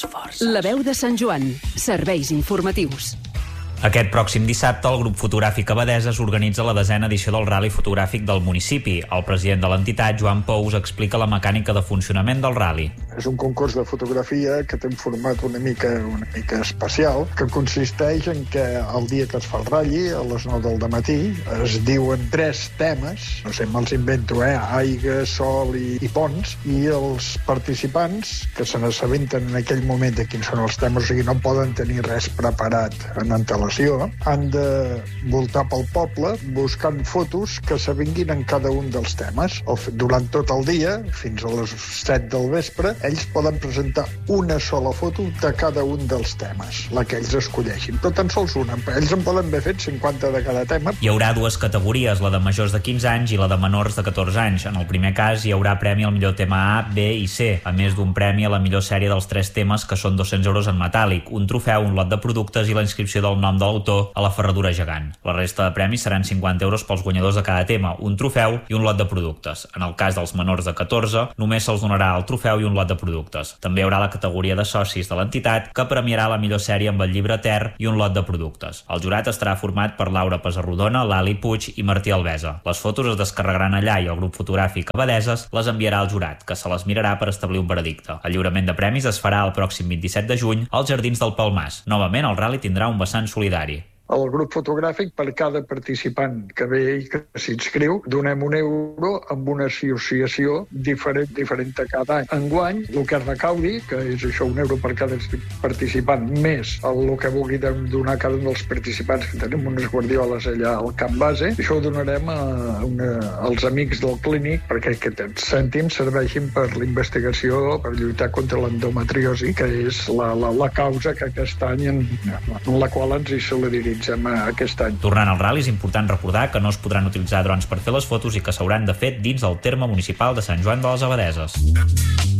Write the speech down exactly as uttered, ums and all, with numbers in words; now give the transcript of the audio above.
les forces. La veu de Sant Joan. Serveis informatius. Aquest pròxim dissabte, el grup fotogràfic Abadeses organitza la desena edició del Rally Fotogràfic del municipi. El president de l'entitat, Joan Pous, explica la mecànica de funcionament del rally. És un concurs de fotografia que té un format una mica, una mica especial, que consisteix en que el dia que es fa el rally, a les nou del dematí, es diuen tres temes, no sé, me'ls invento, eh? Aigua, sol i, i ponts, i els participants, que se n'assabenten en aquell moment de quins són els temes, o sigui, no poden tenir res preparat en antelació, han de voltar pel poble buscant fotos que s'avinguin en cada un dels temes. Durant tot el dia, fins a les set del vespre, ells poden presentar una sola foto de cada un dels temes, la que ells escolleixin, però tan sols una. Ells en poden haver fet cinquanta de cada tema. Hi haurà dues categories, la de majors de quinze anys i la de menors de catorze anys. En el primer cas hi haurà premi al millor tema A, B i C, a més d'un premi a la millor sèrie dels tres temes, que són dos-cents euros en metàl·lic, un trofeu, un lot de productes i la inscripció del nom de l'autor a la ferradura gegant. La resta de premis seran cinquanta euros pels guanyadors de cada tema, un trofeu i un lot de productes. En el cas dels menors de catorze, només se'ls donarà el trofeu i un lot de productes. També hi haurà la categoria de socis de l'entitat, que premiarà la millor sèrie amb el llibre Ter i un lot de productes. El jurat estarà format per Laura Pesarrodona, Lali Puig i Martí Albesa. Les fotos es descarregaran allà i el grup fotogràfic Abadeses les enviarà al jurat, que se les mirarà per establir un veredicte. El lliurament de premis es farà el pròxim vint-i-set de juny als Jardins del Palmàs. Novament, el rally tindrà un vessant solidari. El grup fotogràfic, per cada participant que ve i que s'inscriu, donem un euro amb una associació diferent, diferent a cada any. Enguany, el que es recaudi, que és això, un euro per cada participant, més el que vulgui donar cada un dels participants, que tenim unes guardioles allà al camp base, això ho donarem a una, als amics del clínic perquè aquests cèntims serveixin per la investigació, per lluitar contra l'endometriosi, que és la, la, la causa que aquest any en, en la qual ens hi solidaritzem aquest any. Tornant al rally, és important recordar que no es podran utilitzar drons per fer les fotos i que s'hauran de fer dins el terme municipal de Sant Joan de les Abadeses.